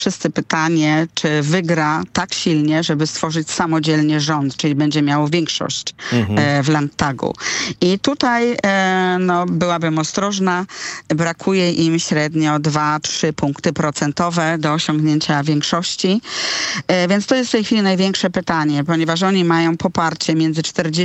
wszyscy pytanie, czy wygra tak silnie, żeby stworzyć samodzielnie rząd, czyli będzie miało większość w Landtagu. I tutaj byłabym ostrożna. Brakuje im średnio 2-3 punkty procentowe do osiągnięcia większości. Więc to jest w tej chwili największe pytanie, ponieważ oni mają poparcie między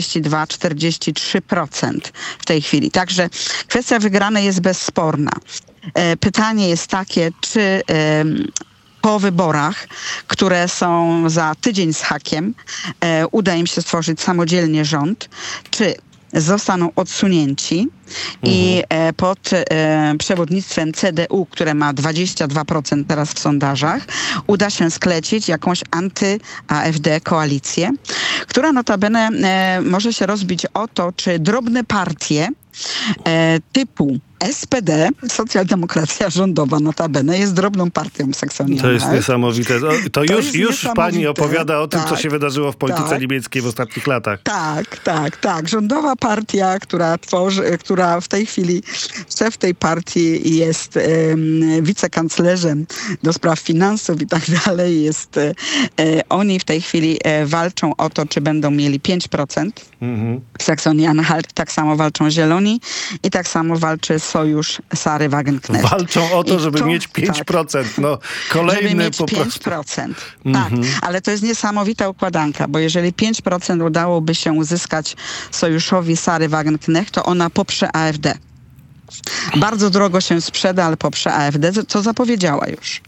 42-43% w tej chwili. Także kwestia wygranej jest bezsporna. Pytanie jest takie, czy po wyborach, które są za tydzień z hakiem, uda im się stworzyć samodzielnie rząd, czy zostaną odsunięci i pod przewodnictwem CDU, które ma 22% teraz w sondażach, uda się sklecić jakąś anty-AfD koalicję, która notabene może się rozbić o to, czy drobne partie typu SPD, socjaldemokracja rządowa notabene, jest drobną partią Saksonii. To jest niesamowite. To już pani opowiada o tym, tak, co się wydarzyło w polityce niemieckiej w ostatnich latach. Tak. Rządowa partia, która w tej chwili, szef tej partii jest wicekanclerzem do spraw finansów i tak dalej. Oni w tej chwili walczą o to, czy będą mieli 5% w Saksonii-Anhalt. Tak samo walczą Zieloni i tak samo walczy Sojusz Sary Wagenknecht. Walczą o to, żeby mieć 5%. No, kolejny żeby mieć po prostu. 5%. Tak, ale to jest niesamowita układanka, bo jeżeli 5% udałoby się uzyskać Sojuszowi Sary Wagenknecht, to ona poprze AfD. Bardzo drogo się sprzeda, ale poprze AfD, co zapowiedziała już.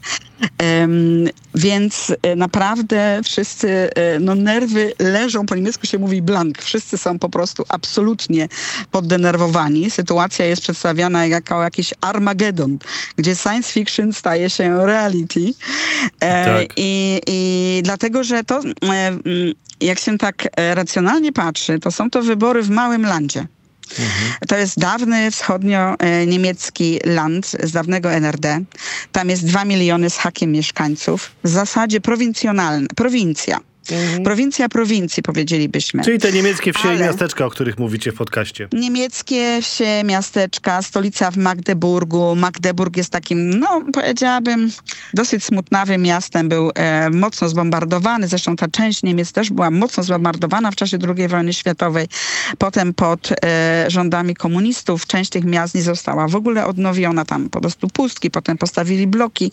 Więc naprawdę wszyscy, nerwy leżą, po niemiecku się mówi blank. Wszyscy są po prostu absolutnie poddenerwowani. Sytuacja jest przedstawiana jako jakiś Armagedon, gdzie science fiction staje się reality. Tak. I dlatego, że to, jak się tak racjonalnie patrzy, to są to wybory w małym landzie. To jest dawny wschodnio-niemiecki land z dawnego NRD. Tam jest 2 miliony z hakiem mieszkańców. W zasadzie prowincja. Prowincja prowincji, powiedzielibyśmy. Czyli te niemieckie wsie i miasteczka, o których mówicie w podcaście. Niemieckie wsie, miasteczka, stolica w Magdeburgu. Magdeburg jest takim, powiedziałabym, dosyć smutnawym miastem. Był mocno zbombardowany. Zresztą ta część Niemiec też była mocno zbombardowana w czasie II wojny światowej. Potem pod rządami komunistów część tych miast nie została w ogóle odnowiona. Tam po prostu pustki. Potem postawili bloki.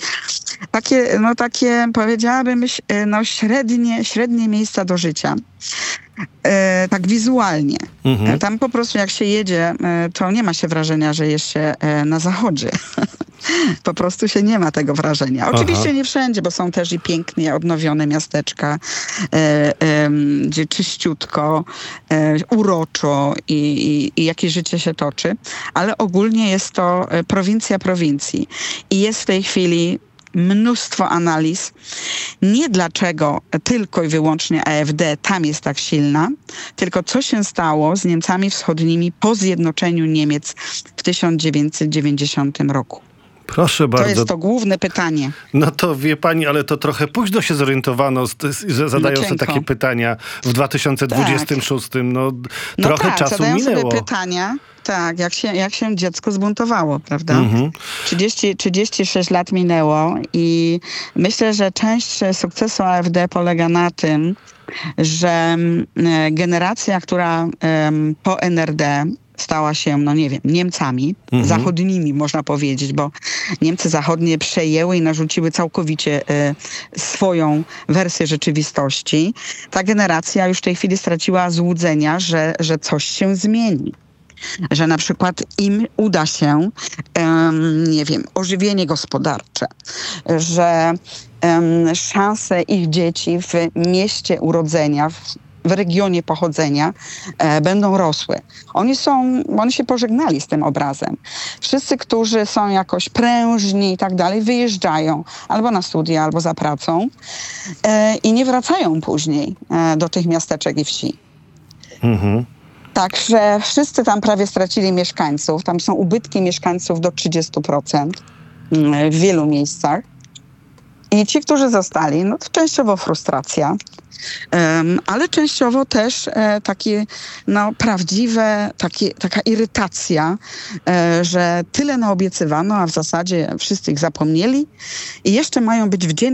Takie powiedziałabym, średnie miejsca do życia. Tak wizualnie. Tam po prostu jak się jedzie, to nie ma się wrażenia, że jest się na zachodzie. Po prostu się nie ma tego wrażenia. Oczywiście nie wszędzie, bo są też i pięknie odnowione miasteczka, gdzie czyściutko, uroczo i jakieś życie się toczy. Ale ogólnie jest to prowincja prowincji. I jest w tej chwili mnóstwo analiz. Nie dlaczego tylko i wyłącznie AfD tam jest tak silna, tylko co się stało z Niemcami Wschodnimi po zjednoczeniu Niemiec w 1990 roku. Proszę bardzo. To jest to główne pytanie. No to wie pani, ale to trochę późno się zorientowano, że zadają sobie takie pytania w 2026. Trochę czasu minęło. Sobie pytania. Tak, jak się dziecko zbuntowało, prawda? 36 lat minęło i myślę, że część sukcesu AfD polega na tym, że generacja, która po NRD stała się, Niemcami zachodnimi, można powiedzieć, bo Niemcy zachodnie przejęły i narzuciły całkowicie swoją wersję rzeczywistości. Ta generacja już w tej chwili straciła złudzenia, że coś się zmieni. Że na przykład im uda się, ożywienie gospodarcze, że szanse ich dzieci w mieście urodzenia, w regionie pochodzenia będą rosły. Oni się pożegnali z tym obrazem. Wszyscy, którzy są jakoś prężni i tak dalej, wyjeżdżają albo na studia, albo za pracą i nie wracają później do tych miasteczek i wsi. Także wszyscy tam prawie stracili mieszkańców. Tam są ubytki mieszkańców do 30% w wielu miejscach. I ci, którzy zostali, no to częściowo frustracja, ale częściowo też taka irytacja, że tyle naobiecywano, a w zasadzie wszyscy ich zapomnieli i jeszcze mają być wdzięczni